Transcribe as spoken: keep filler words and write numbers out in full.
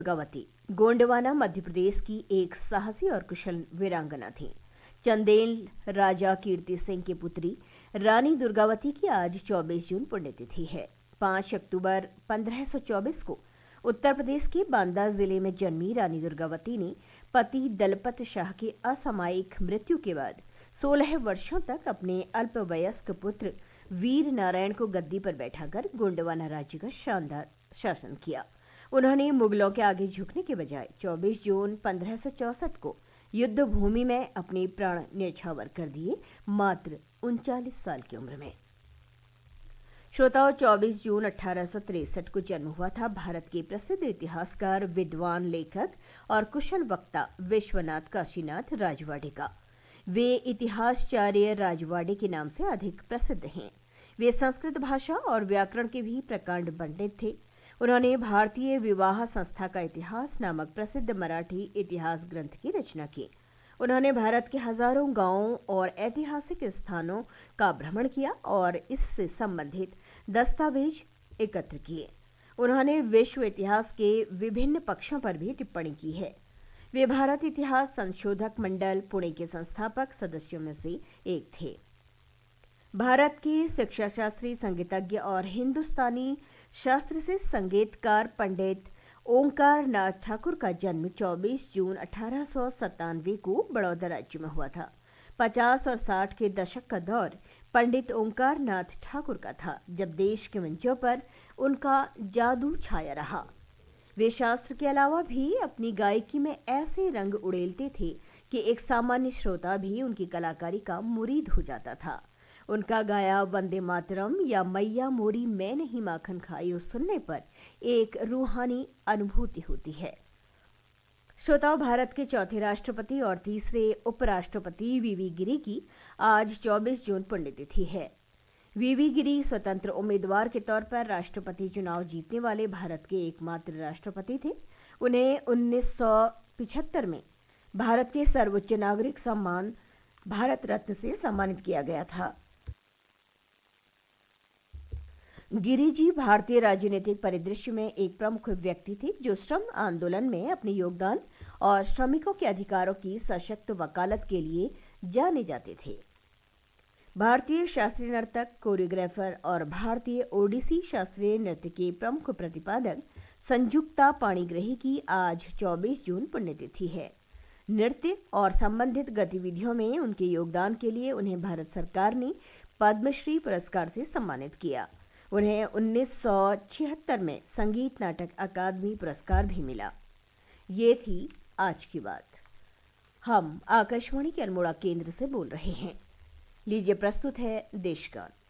दुर्गावती गोंडवाना मध्य प्रदेश की एक साहसी और कुशल वीरांगना थी। चंदेल राजा कीर्ति सिंह की पुत्री रानी दुर्गावती की आज चौबीस जून पुण्यतिथि है। पाँच अक्टूबर पंद्रह सौ चौबीस को उत्तर प्रदेश के बांदा जिले में जन्मी रानी दुर्गावती ने पति दलपत शाह की असामयिक मृत्यु के बाद सोलह वर्षों तक अपने अल्पवयस्क पुत्र वीर नारायण को गद्दी पर बैठाकर गोंडवाना राज्य का शानदार शासन किया। उन्होंने मुगलों के आगे झुकने के बजाय चौबीस जून पंद्रह सौ चौसठ को युद्ध भूमि में अपने प्राण न्यौछावर कर दिए, मात्र उनचालीस साल की उम्र में। श्रोताओं, चौबीस जून अठारह सौ तिरसठ को जन्म हुआ था भारत के प्रसिद्ध इतिहासकार, विद्वान, लेखक और कुशल वक्ता विश्वनाथ काशीनाथ राजवाड़े का। वे इतिहासचार्य राजवाड़े के नाम से अधिक प्रसिद्ध हैं। वे संस्कृत भाषा और व्याकरण के भी प्रकांड पंडित थे। उन्होंने भारतीय विवाह संस्था का इतिहास नामक प्रसिद्ध मराठी इतिहास ग्रंथ की रचना की। उन्होंने भारत के हजारों गांवों और ऐतिहासिक स्थानों का भ्रमण किया और इससे संबंधित दस्तावेज एकत्र किए। उन्होंने विश्व इतिहास के विभिन्न पक्षों पर भी टिप्पणी की है। वे भारत इतिहास संशोधक मंडल पुणे के संस्थापक सदस्यों में से एक थे। भारत के शिक्षा शास्त्री, संगीतज्ञ और हिंदुस्तानी शास्त्र से संगीतकार पंडित ओंकार नाथ ठाकुर का जन्म चौबीस जून अठारह सौ सत्तानवे को बड़ौदा राज्य में हुआ था। पचास और साठ के दशक का दौर पंडित ओंकार नाथ ठाकुर का था, जब देश के मंचों पर उनका जादू छाया रहा। वे शास्त्र के अलावा भी अपनी गायकी में ऐसे रंग उड़ेलते थे कि एक सामान्य श्रोता भी उनकी कलाकारी का मुरीद हो जाता था। उनका गाया वंदे मातरम या मैया मोरी मैं नहीं माखन खाई सुनने पर एक रूहानी अनुभूति होती है। श्रोताओं, भारत के चौथे राष्ट्रपति और तीसरे उपराष्ट्रपति वीवी गिरी की आज चौबीस जून पुण्यतिथि है। वीवी गिरी स्वतंत्र उम्मीदवार के तौर पर राष्ट्रपति चुनाव जीतने वाले भारत के एकमात्र राष्ट्रपति थे। उन्हें उन्नीस सौ पिछहत्तर में भारत के सर्वोच्च नागरिक सम्मान भारत रत्न से सम्मानित किया गया था। गिरी जी भारतीय राजनीतिक परिदृश्य में एक प्रमुख व्यक्ति थे, जो श्रम आंदोलन में अपने योगदान और श्रमिकों के अधिकारों की सशक्त वकालत के लिए जाने जाते थे। भारतीय शास्त्रीय नर्तक, कोरियोग्राफर और भारतीय ओडिसी शास्त्रीय नृत्य के प्रमुख प्रतिपादक संजुक्ता पाणिग्राही की आज चौबीस जून पुण्यतिथि है। नृत्य और संबंधित गतिविधियों में उनके योगदान के लिए उन्हें भारत सरकार ने पद्मश्री पुरस्कार से सम्मानित किया। उन्हें उन्नीस सौ छिहत्तर में संगीत नाटक अकादमी पुरस्कार भी मिला। ये थी आज की बात। हम आकाशवाणी के अल्मोड़ा केंद्र से बोल रहे हैं। लीजिए, प्रस्तुत है देशगान।